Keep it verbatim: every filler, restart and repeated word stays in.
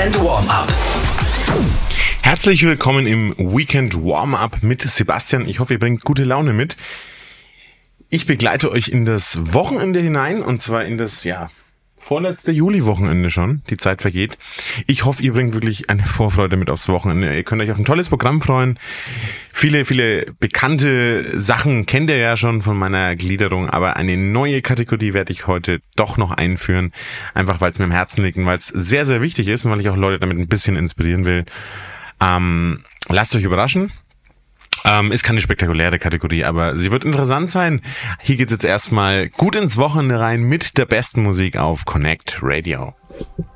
Weekend Warm-Up. Herzlich willkommen im Weekend Warm-Up mit Sebastian. Ich hoffe, ihr bringt gute Laune mit. Ich begleite euch in das Wochenende hinein, und zwar in das, ja, vorletzte Juli-Wochenende schon. Die Zeit vergeht. Ich hoffe, ihr bringt wirklich eine Vorfreude mit aufs Wochenende. Ihr könnt euch auf ein tolles Programm freuen. Viele, viele bekannte Sachen kennt ihr ja schon von meiner Gliederung, aber eine neue Kategorie werde ich heute doch noch einführen. Einfach, weil es mir am Herzen liegt und weil es sehr, sehr wichtig ist und weil ich auch Leute damit ein bisschen inspirieren will. Ähm, lasst euch überraschen. Ähm, ist keine spektakuläre Kategorie, aber sie wird interessant sein. Hier geht's jetzt erstmal gut ins Wochenende rein mit der besten Musik auf Connect Radio.